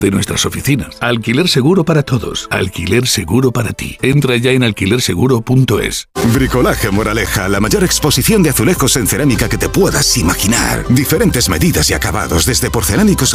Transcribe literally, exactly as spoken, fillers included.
de nuestras oficinas. Alquiler seguro para todos. Alquiler seguro para ti. Entra ya en alquiler seguro punto es. Bricolaje Moraleja, la mayor exposición de azulejos en cerámica que te puedas imaginar. Diferentes medidas y acabados, desde porcelánicos